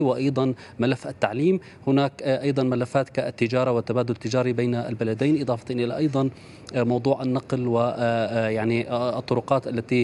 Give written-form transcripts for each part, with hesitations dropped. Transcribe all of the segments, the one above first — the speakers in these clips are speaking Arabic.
وأيضا ملف التعليم. هناك أيضا ملفات كالتجارة والتبادل التجاري بين البلدين، إضافة إلى أيضا موضوع النقل ويعني الطرقات التي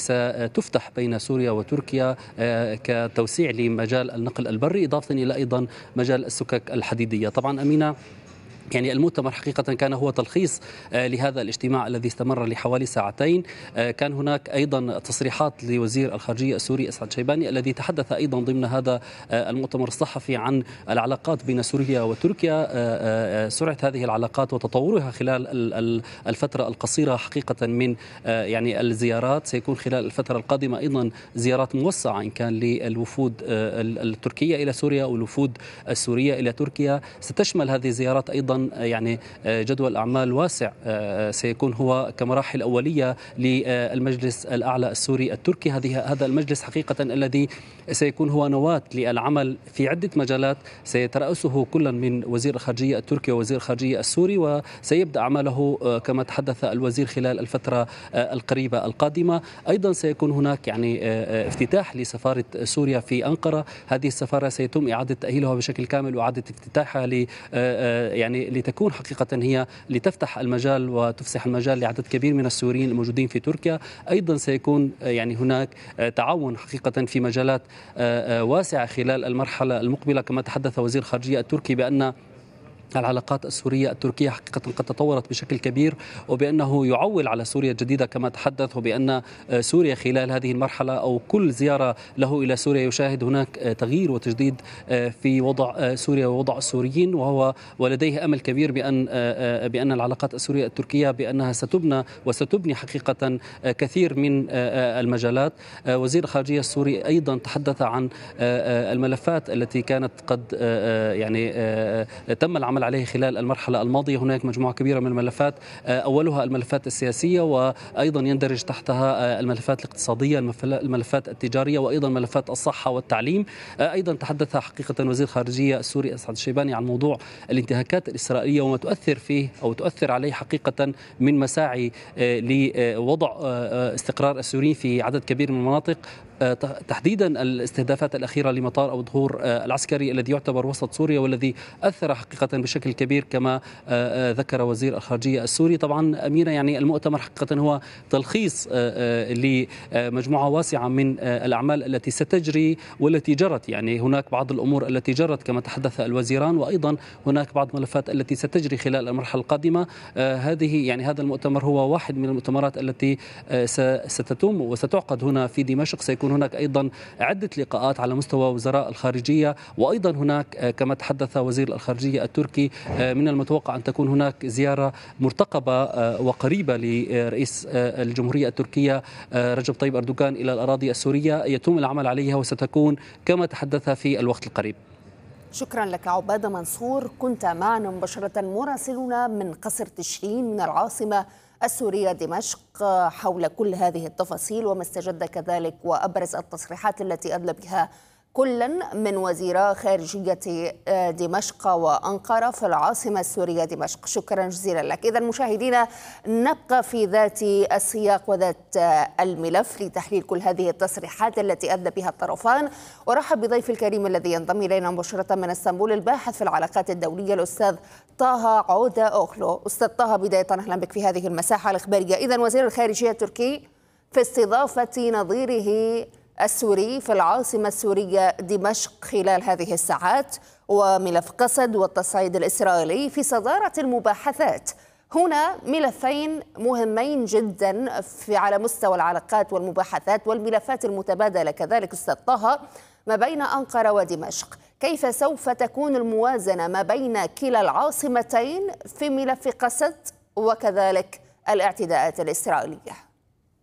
ستفتح بين سوريا وتركيا كتوسيع لمجال النقل البري، إضافة إلى أيضا مجال السكك الحديدية. طبعا أمينة، يعني المؤتمر حقيقة كان هو تلخيص لهذا الاجتماع الذي استمر لحوالي ساعتين. كان هناك أيضا تصريحات لوزير الخارجية السوري أسعد شيباني الذي تحدث أيضا ضمن هذا المؤتمر الصحفي عن العلاقات بين سوريا وتركيا، سرعة هذه العلاقات وتطورها خلال الفترة القصيرة حقيقة من يعني الزيارات. سيكون خلال الفترة القادمة أيضا زيارات موسعة إن كان للوفود التركية إلى سوريا والوفود السورية إلى تركيا. ستشمل هذه الزيارات أيضا يعني جدول أعمال واسع سيكون هو كمراحل أولية للمجلس الأعلى السوري التركي. هذا المجلس حقيقة الذي سيكون هو نواة للعمل في عدة مجالات سيترأسه كل من وزير الخارجية التركي ووزير الخارجية السوري، وسيبدأ عمله كما تحدث الوزير خلال الفترة القريبة القادمة. أيضا سيكون هناك يعني افتتاح لسفارة سوريا في أنقرة. هذه السفارة سيتم إعادة تأهيلها بشكل كامل وإعادة افتتاحها يعني لتكون حقيقة هي لتفتح المجال وتفسح المجال لعدد كبير من السوريين الموجودين في تركيا. أيضا سيكون يعني هناك تعاون حقيقة في مجالات واسعة خلال المرحلة المقبلة، كما تحدث وزير الخارجية التركي بأن العلاقات السورية التركية حقيقة قد تطورت بشكل كبير، وبأنه يعول على سوريا الجديدة كما تحدث، وبأن سوريا خلال هذه المرحلة أو كل زيارة له إلى سوريا يشاهد هناك تغيير وتجديد في وضع سوريا ووضع السوريين، ولديه أمل كبير بأن العلاقات السورية التركية بأنها ستبنى وستبني حقيقة كثير من المجالات. وزير الخارجية السوري أيضا تحدث عن الملفات التي كانت قد يعني تم العمل عليه خلال المرحلة الماضية. هناك مجموعة كبيرة من الملفات، أولها الملفات السياسية، وأيضا يندرج تحتها الملفات الاقتصادية، الملفات التجارية، وأيضا ملفات الصحة والتعليم. أيضا تحدث حقيقة وزير الخارجية السوري أسعد الشيباني عن موضوع الانتهاكات الإسرائيلية وما تؤثر فيه أو تؤثر عليه حقيقة من مساعي لوضع استقرار السوريين في عدد كبير من المناطق، تحديدا الاستهدافات الأخيرة لمطار أبو ظهور العسكري الذي يعتبر وسط سوريا والذي أثر حقيقة بشكل كبير كما ذكر وزير الخارجية السوري. طبعا أمينة، يعني المؤتمر حقيقة هو تلخيص لمجموعة واسعة من الأعمال التي ستجري والتي جرت. يعني هناك بعض الأمور التي جرت كما تحدث الوزيران، وأيضا هناك بعض الملفات التي ستجري خلال المرحلة القادمة. هذا المؤتمر هو واحد من المؤتمرات التي ستتم وستعقد هنا في دمشق. سيكون هناك أيضا عدة لقاءات على مستوى وزراء الخارجية، وأيضا هناك كما تحدث وزير الخارجية التركي من المتوقع أن تكون هناك زيارة مرتقبة وقريبة لرئيس الجمهورية التركية رجب طيب أردوغان إلى الأراضي السورية، يتم العمل عليها وستكون كما تحدث في الوقت القريب. شكرا لك عبادة منصور، كنت معنا مباشرة مراسلنا من قصر تشرين من العاصمة السورية دمشق حول كل هذه التفاصيل وما استجد كذلك وأبرز التصريحات التي أدلى بها كلا من وزيرا خارجية دمشق وأنقرة في العاصمة السورية دمشق. شكرا جزيلا لك. إذا مشاهدينا، نبقى في ذات السياق وذات الملف لتحليل كل هذه التصريحات التي أدلى بها الطرفان. ورحب بضيف الكريم الذي ينضم إلينا مباشرة من اسطنبول، الباحث في العلاقات الدولية الأستاذ طه عودة أوغلو. أستاذ طه، بداية أهلا بك في هذه المساحة الإخبارية. إذا وزير الخارجية التركي في استضافة نظيره السوري في العاصمة السورية دمشق خلال هذه الساعات، وملف قسد والتصعيد الإسرائيلي في صدارة المباحثات. هنا ملفين مهمين جدا على مستوى العلاقات والمباحثات والملفات المتبادلة كذلك أستاذ طه ما بين أنقرة ودمشق. كيف سوف تكون الموازنة ما بين كلا العاصمتين في ملف قسد وكذلك الاعتداءات الإسرائيلية؟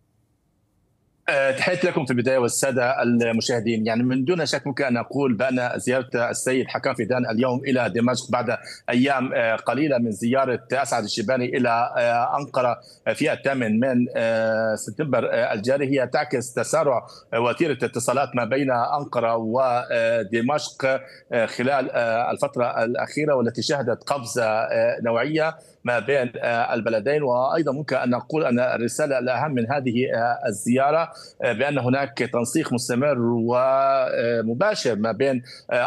تحياتي لكم في البداية والسادة المشاهدين. يعني من دون شك ممكن أن أقول بأن زيارة السيد حكام فيدان اليوم إلى دمشق بعد أيام قليلة من زيارة أسعد الشيباني إلى أنقرة في 8 من سبتمبر الجاري هي تعكس تسارع وتيرة الاتصالات ما بين أنقرة ودمشق خلال الفترة الأخيرة، والتي شهدت قفزة نوعية ما بين البلدين. وأيضا ممكن أن نقول أن الرسالة الأهم من هذه الزيارة بأن هناك تنسيق مستمر ومباشر ما بين